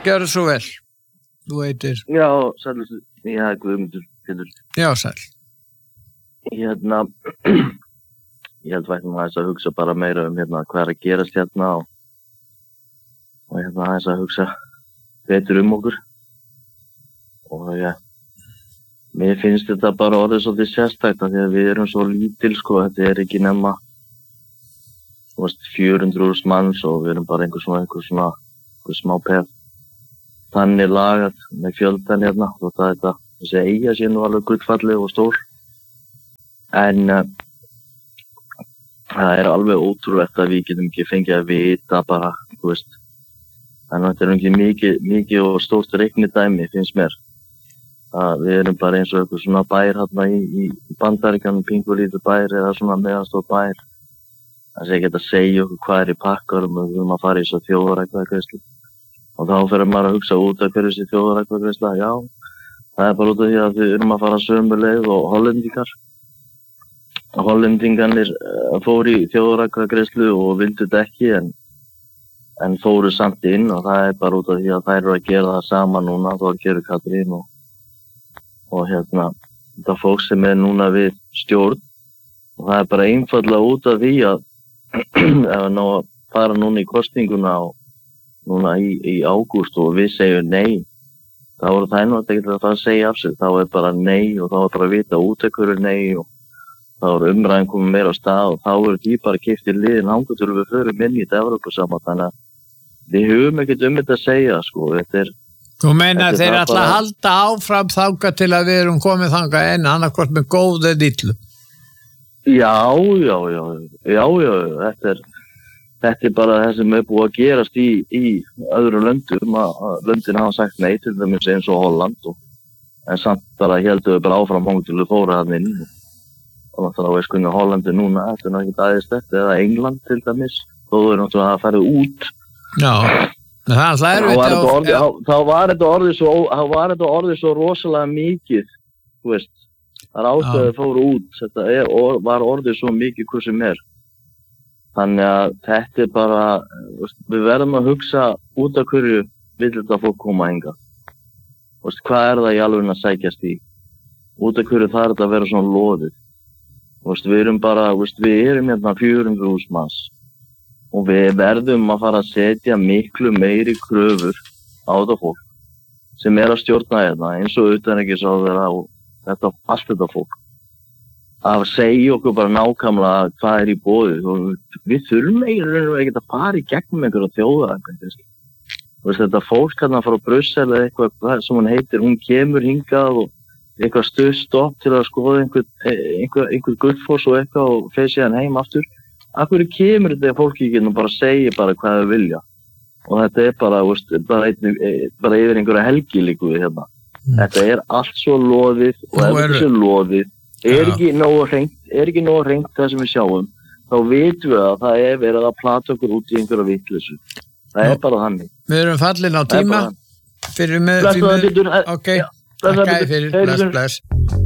gjörðu svo vel. Þú heitir? Já, sæl, Guðmundur Pétur. Já, sæl. Ég held væknum aðeins að hugsa bara meira hvað að gerast og aðeins að hugsa betur okkur. Og mér finnst þetta bara orðið svolítið sérstætt af því að við erum svo lítil, þetta er ekki nema 400.000 manns og við erum bara einhver smá peð. Þannig lagað með fjöldan og þessi eyja sé nú alveg gullfalleg og stór. En það er alveg ótrúlegt að við getum ekki fengið að vita bara, Þannig að þetta er ekki mikið og stórt reiknidæmi, finnst mér. Við erum bara eins og eitthvað svona bær í Bandaríkjunum, pingulítið bær eða svona meðanstór bær. Það sé ekki að segja okkur hvað er í pakkarum og við erum að fara í svo þjóðaratkvæðagreiðslu. Og þá fyrir maður að hugsa út af hverju þessi þjóðaratkvæðagreiðsla. Já, það er bara út af því að við erum að fara sömu leið og Hollendingar. Hollendingarnir fóru í þjóðaratkvæðagreiðslu og vildu þetta ekki en fóru samt inn og það er bara út af því að þær eru að gera það sama núna, þá gerur Katrín og þetta fólk sem er núna við stjórn og það er bara einfaldlega út af því að ef ná að fara núna í kosninguna og núna í ágúst og við segjum nei, þá er það nú ekki að það segja af sig, þá er bara nei og þá er bara að vita út af hverju nei og þá er umræðin komið meira á stað og þá er því bara keypt í liðin hangað til við förum inn í þetta Evrópusambandt, þannig að við höfum ekkert þetta að segja, þetta er. Þú meina þeir ætla að halda áfram þangað til að við erum komið þangað en annarkvort með góð eða illu? Já, þetta er bara það sem er búið að gerast í öðrum löndum, að löndin hafa sagt nei til dæmis eins og Holland en samt bara heldur við bara áfram hangað til við fóru hann inn og þá hvernig Hollandi núna, þetta er ekki aðeins þetta, eða England til dæmis, þó er náttúrulega að fara út. Já, það er þá var þetta orðið svo rosalega mikið, það er ástæðið fóru út, þetta var orðið svo mikið hvað sem er. Þannig að þetta er bara, við verðum að hugsa út af hverju vill þetta fólk koma hingað. Hvað er það í alveg að sækjast í? Út af hverju þarf þetta að vera svona loðið? Við erum bara, við erum 400.000 manns. Og við verðum að fara að setja miklu meiri kröfur á þetta fólk sem er að stjórna eins og utanríkisráðherra og allt þetta fólk. Að segja okkur bara nákvæmlega hvað er í boði. Við þurfum ekki að fara í gegnum einhverja þjóða. Þetta fólk frá Brussel eða eitthvað sem hún heitir, hún kemur hingað og eitthvað stuðstopp til að skoða einhver Gullfoss og eitthvað og fer síðan heim aftur. Af hverju kemur þetta fólki ekki og bara segja bara hvað þau vilja? Og þetta er bara yfir einhverja helgi líku við hérna. Þetta er allt svo loðið og ef þetta er loðið, er ekki nógu hreint það sem við sjáum, þá vitum við að það er verið að plata okkur út í einhverja vitleysu. Það er bara þannig. Við erum fallin á tíma. Fyrir með. Ok, takk fyrir. Bless.